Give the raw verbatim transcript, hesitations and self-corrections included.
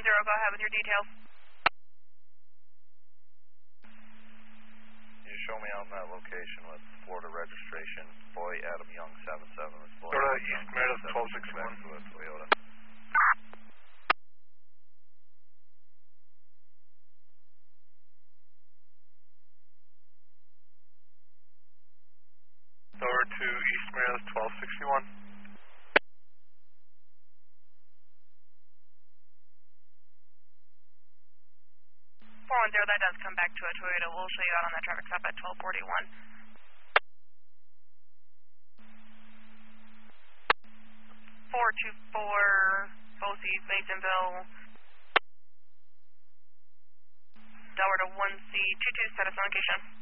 one zero, go ahead with your details. You show me out in that location with Florida registration, boy Adam Young, seven seven. Florida East Meredith, twelve sixty-one. Toyota. Over to East Meredith, twelve sixty-one. four one zero, that does come back to a Toyota. We'll show you out on that traffic stop at twelve forty-one. four two four, Boise, Masonville, Delaware to one C, two two, status on location.